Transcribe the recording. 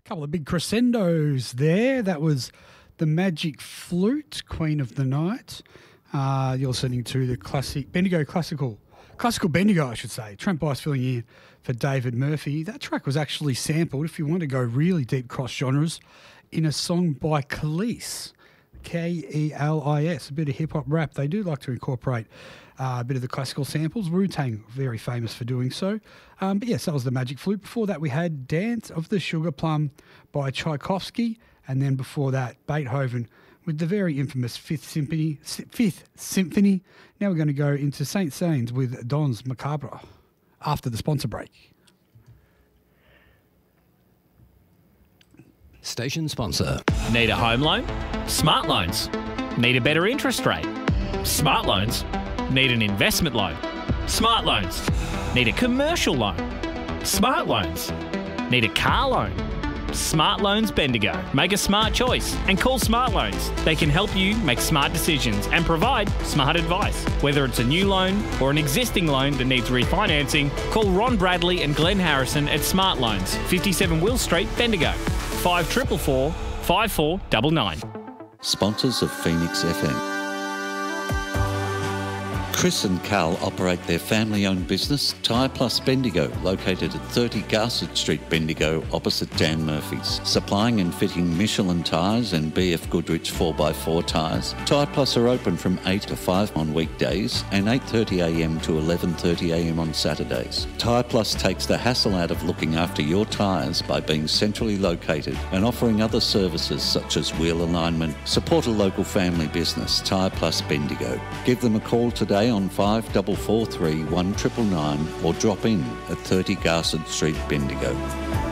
Couple of big crescendos there. That was the Magic Flute, Queen of the Night. You're listening to the classic Bendigo classical Bendigo, I should say. Trent Bice filling in for David Murphy. That track was actually sampled, if you want to go really deep cross genres, in a song by Kelis, Kelis, a bit of hip hop rap. They do like to incorporate a bit of the classical samples. Wu-Tang, very famous for doing so. But yes, that was the Magic Flute. Before that, we had Dance of the Sugar Plum by Tchaikovsky. And then before that, Beethoven with the very infamous Fifth Symphony. Now we're going to go into Saint Saëns with Danse Macabre after the sponsor break. Station sponsor. Need a home loan? Smart Loans. Need a better interest rate? Smart Loans. Need an investment loan? Smart Loans. Need a commercial loan? Smart Loans. Need a car loan? Smart Loans Bendigo. Make a smart choice and call Smart Loans. They can help you make smart decisions and provide smart advice. Whether it's a new loan or an existing loan that needs refinancing, call Ron Bradley and Glenn Harrison at Smart Loans, 57 Will Street, Bendigo. 5444 5499. Sponsors of Phoenix FM. Chris and Carl operate their family-owned business, Tyre Plus Bendigo, located at 30 Garsett Street, Bendigo, opposite Dan Murphy's. Supplying and fitting Michelin tyres and BF Goodrich 4x4 tyres, Tyre Plus are open from 8 to 5 on weekdays and 8:30am to 11:30am on Saturdays. Tyre Plus takes the hassle out of looking after your tyres by being centrally located and offering other services such as wheel alignment. Support a local family business, Tyre Plus Bendigo. Give them a call today on 5443 1999 or drop in at 30 Garsett Street, Bendigo.